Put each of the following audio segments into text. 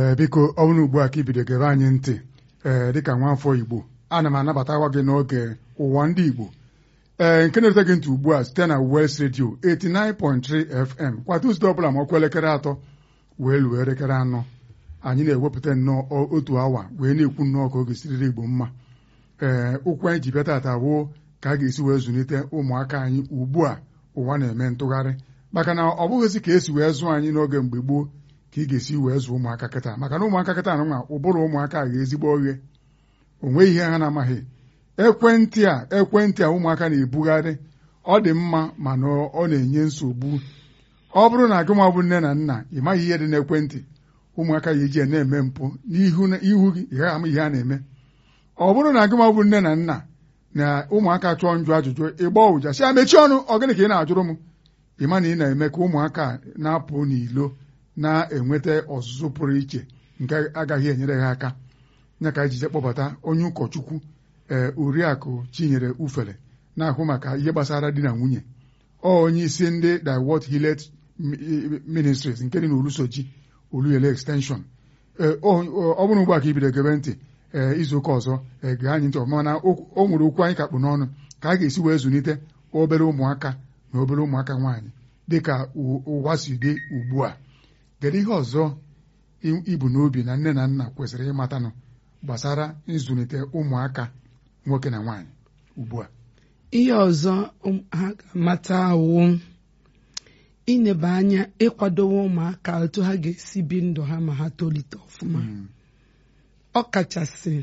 biko ọnụ ugbu a ka ibido gere anyị ntị dịka nwaafọ Igbo ana m anabatakwa gị n'oge ụwa ndị Igbo nke na-erute gị ntị ugbu a site na West Radio 89.3 FM kwa Tuzdee ọbụla ma ọkụ elekere 3 wee luo elekere 4 anyị na-ewepụta nnọọ otu awa wee na-ekwu nnọọ ka oge siriri Igbo mma ụkwụ anyị ji bịa tata woo ka a ga-esi wee zụlite ụmụaka anyị ugbu a ụwa na-eme ntụgharị maka na ọ bụghịzi ka esi wee zụọ anyị n'oge mgbe gboo ka ị ga-esi wee zụọ ụmụaka kịta maka na ụmụaka kịta nwa ụbụrụ ụmụaka ga-ezigbo oghe onwe ihe ha na-amaghị ekwentị a ụmụaka na-ebugharị ọ dị mma mana ọ na-enye nsogbu ọ bụrụ na agụma bụ nne na nna ị maghị ihe dị n'ekwentị ụmụaka ya eji na-eme mpụ n'ihu gị ị gaghị ama ihe a na-eme ọ bụrụ na agụma bụ nne na nna na ụmụaka chụọ njụ ajụjụ ịgba ụja si ya mechie ọnụ ọ gịnị ka ị na-ajụrụ m ị ma na ị na-eme ka ụmụaka na-apụ n'ilo na-enweta ọzụzụ pụrụ iche nke agaghị enyere ha aka nya ka ejije kpọbata onye ụkọchukwu Oriakụ Chinyere Ufere na-ahụ maka ihe gbasara di na nwunye onye isi ndị The Word Healed Ministries nke dị n'Olusoji Oluyele Extension ọ bụrụ ugbu a ka ibido gebe ntị izuụka ọzọ ege anyị ntị mana o nwere okwu anyị kakpụ n'ọnụ ka a ga-esi wee zụlite obere ụmụaka na obere ụmụaka nwaanyị dịka ụwa si dị ugbu a kedu ihe ọzọ ibu n'obi na nne na nna kwesịrị ịmatanụ gbasara ịzụlite ụmụaka nwoke na nwaanyị ugbu a? Ihe ọzọ ha ga-amata awụ ineba anya ịkwadowe ụmụaka otu ha ga-esi bi ndụ ha ma ha tolite ọfụma ọ kachasị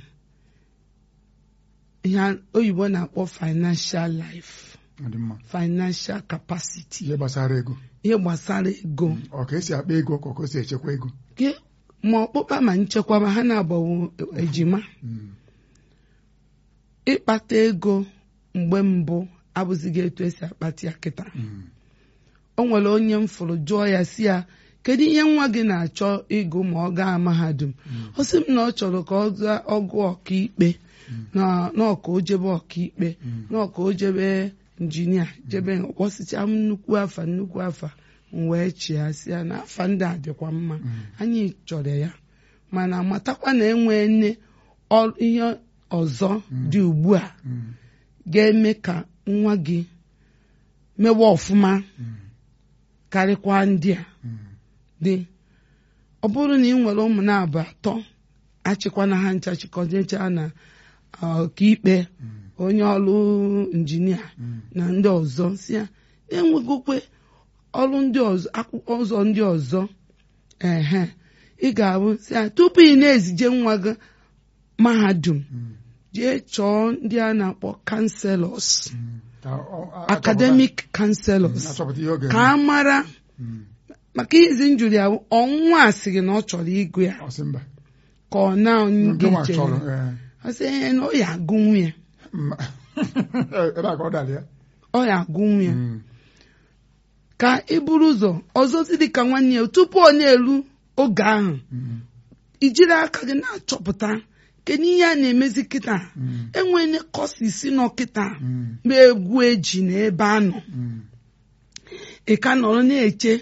ihe oyibo na-akpọ financial life, financial capacity, ihe gbasara ego ọ ka esi akpa ego ka ọ si echekwa ego ma ọkpụkpa ma nchekwaba ha na-agbawo ejima ịkpata ego mgbe mbụ abụzighị etu esi akpata ya kịta o nwere onye m fụrụ jụọ ya si ya kedu ihe nwa gị na-achọ ịgụ ma ọ gaa mahadum ọ sị m na ọ chọrọ ka ọ gụọ ọkaikpe na ọka o jebe ọkaikpe na ọka o jebe injinia jebe ọkpọsịcha m nnukwu afa wee chịasịa na afa ndị a dịkwa mma anyị chọrọ ya mana matakwa na enwe nne ihe ọzọ dị ugbu a ga-eme ka nwa gị mewe ọfụma karịkwa ndị a dị ọ bụrụ na ị nwere ụmụ na-abụ 3 achịkwana ha ncha chịkọjecha na ọkaikpe onye ọrụ injinia na ndị ọzọ si ya enwegokwe ọrụ ndị ọzọ akwụkwọ ụzọ ndị ọzọ ị ga-abụ si ya tupu ị na-ezije nwa gị mahadum jee chọọ ndị a na-akpọ counselors, academic counselors ka a mara maka izi njụrụ ya ọnwa asịrị na ọ chọrọ ịgụ ya ka ọ na onye asị ihe na ọ ya agụ nwunye ọ ya agụ nwunye ka ị buru ụzọ ọzọzi dịka nwanne ya tupu ọ na-eru oge ahụ ijiri aka gị na-achọpụta kedu ihe a na-emezi kịta enwere kọsisi nọ kịta ma egwu eji na ebe a nọ ị ka nọrọ na-eche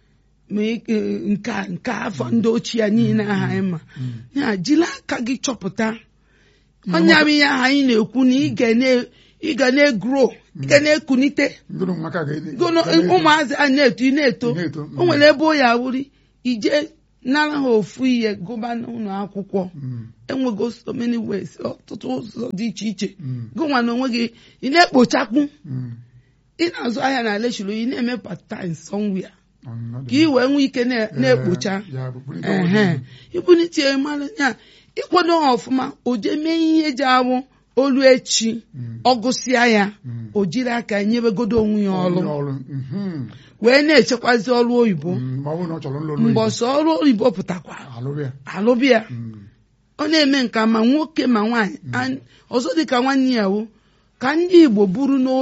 nke afọ ndị ochie niile aha ịma ya jiri aka gị chọpụta onye bụ ihe aha anyị na-ekwu na ị ga na-egro ị ga na-ekunite ụmụazị a na-eto o nwere ebe o ya wuri ije nara ha ofu ihe gụba n'ụlọ akwụkwọ enwego so many ways ọtụtụ ụzọ dị iche iche gụnwa na onwe gị ị na-ekpochakwu ị na-azụ ahịa na leshuru ị na-eme part time somewhere ka ị wee nwee ike na-ekpocha ibunitie mara ya ịkwado ha ọfụma o jee mee ihe ji awụ olu echi ọgụsịa ya o jiri aka nyebegodo onwe ya ọrụ wee na-echekwazi ọrụ oyibo mbọsị ọrụ oyibo pụtakwa alụbịa ọ na-eme nke ma nwoke ma nwaanyị ọzọ dịka nwanne ya ka ndị Igbo buru n'obi